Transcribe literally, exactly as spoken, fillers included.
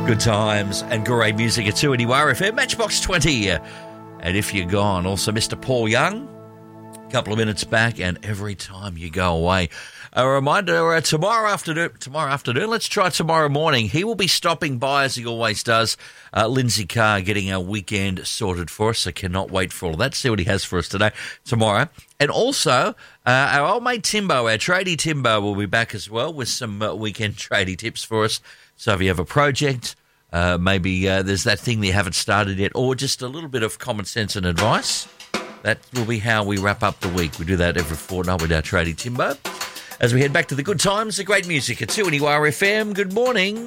Good times and great music at two anywhere F M, Matchbox twenty. And if you're gone, also Mister Paul Young, a couple of minutes back, and every time you go away. A reminder, uh, tomorrow afternoon, tomorrow afternoon, let's try tomorrow morning. He will be stopping by, as he always does. Uh, Lindsay Carr getting our weekend sorted for us, so cannot wait for all that. See what he has for us today, tomorrow. And also, uh, our old mate Timbo, our tradie Timbo, will be back as well with some uh, weekend tradie tips for us. So if you have a project, uh, maybe uh, there's that thing that you haven't started yet, or just a little bit of common sense and advice, that will be how we wrap up the week. We do that every fortnight with our tradie Timbo. As we head back to the good times, the great music at two N E W R F M. Good morning.